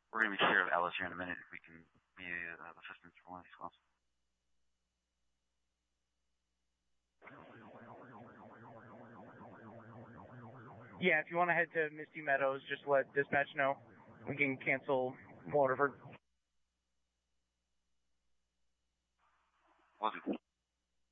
We're going to be Sheriff Ellis here in a minute if we can be of assistance for one of these calls. Yeah, if you want to head to Misty Meadows, just let dispatch know. We can cancel Waterford. Will do.